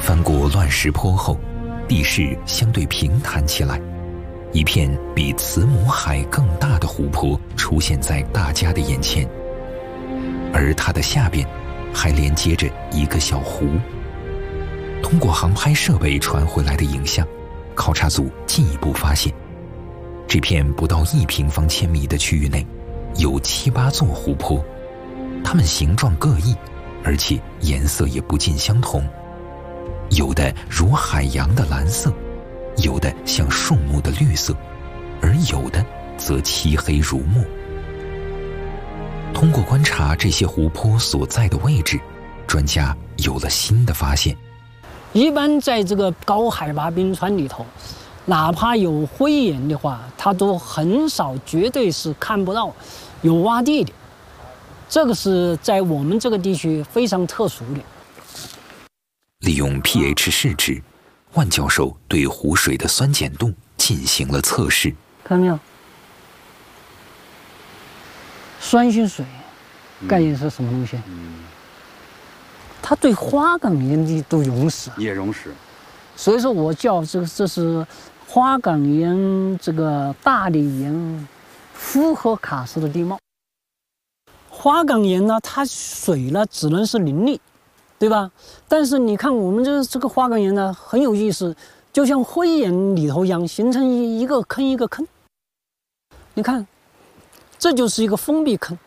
翻过乱石坡后，地势相对平坦起来，一片比慈母海更大的湖泊出现在大家的眼前，而它的下边还连接着一个小湖。通过航拍设备传回来的影像，考察组进一步发现，这片不到1平方千米的区域内有7、8座湖泊，它们形状各异，而且颜色也不尽相同，有的如海洋的蓝色，有的像树木的绿色，而有的则漆黑如墨。通过观察这些湖泊所在的位置，专家有了新的发现。 一般在这个高海拔冰川里头，哪怕有灰岩的话，它都很少，绝对是看不到有洼地的。这个是在我们这个地区非常特殊的。 利用 pH 试纸，万教授对湖水的酸碱度进行了测试。 看到没有？酸性水概念是什么东西？它对花岗岩的都溶蚀， 也溶蚀。 所以说我叫这是花岗岩这个大理岩复合喀斯的地貌。花岗岩呢，它水呢只能是淋漓，对吧？但是你看我们这个花岗岩呢很有意思，就像灰岩里头一样，形成一个坑一个坑。你看，这就是一个封闭坑。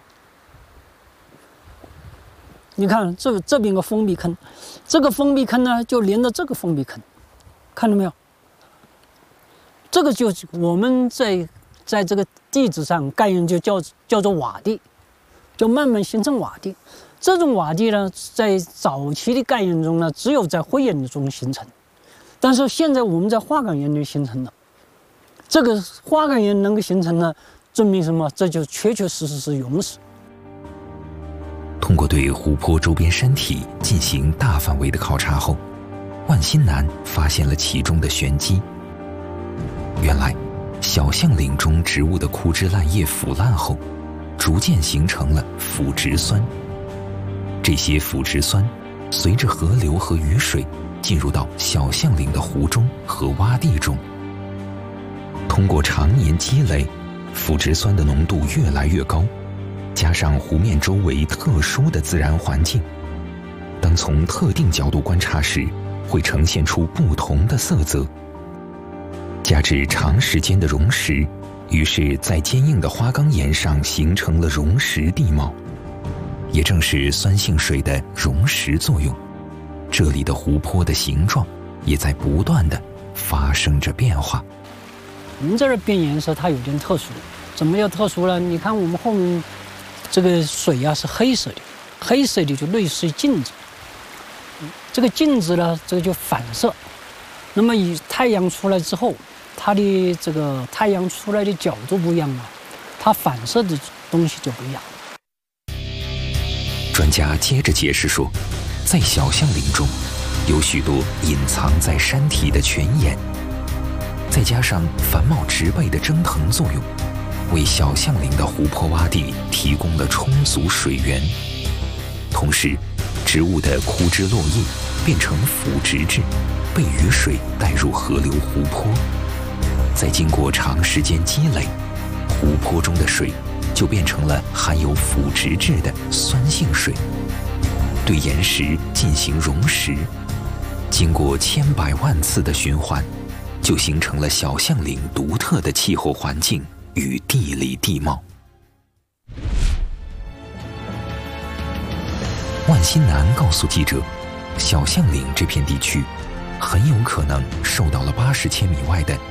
你看这边个封闭坑，这个封闭坑呢就连着这个封闭坑，看到没有？这个就是我们在这个地质上概念就叫做瓦地，就慢慢形成瓦地。这种瓦地呢，在早期的概念中呢，只有在灰岩中形成，但是现在我们在花岗岩里形成了。这个花岗岩能够形成呢，证明什么？这就确确实实是溶蚀。 通过对湖泊周边山体进行大范围的考察后，万新南发现了其中的玄机。原来，小象岭中植物的枯枝烂叶腐烂后，逐渐形成了腐殖酸。这些腐殖酸随着河流和雨水进入到小象岭的湖中和洼地中。通过常年积累，腐殖酸的浓度越来越高。加上湖面周围特殊的自然环境，当从特定角度观察时，会呈现出不同的色泽。加之长时间的溶蚀，于是在坚硬的花岗岩上形成了溶蚀地貌。也正是酸性水的溶蚀作用，这里的湖泊的形状也在不断地发生着变化。 我们这儿变颜色它有点特殊，怎么叫特殊呢？你看我们后面这个水啊是黑色的，黑色的就类似于镜子。这个镜子呢，这个就反射。那么以太阳出来之后，它的这个太阳出来的角度不一样了，它反射的东西就不一样。 专家接着解释说，在小象岭中，有许多隐藏在山体的泉眼，再加上繁茂植被的蒸腾作用，为小象岭的湖泊洼地提供了充足水源。同时，植物的枯枝落叶变成腐殖质，被雨水带入河流湖泊，再经过长时间积累，湖泊中的水就变成了含有腐殖质的酸性水，对岩石进行溶蚀，经过千百万次的循环，就形成了小象岭独特的气候环境与地理地貌。万新南告诉记者，小象岭这片地区很有可能受到了80千米外的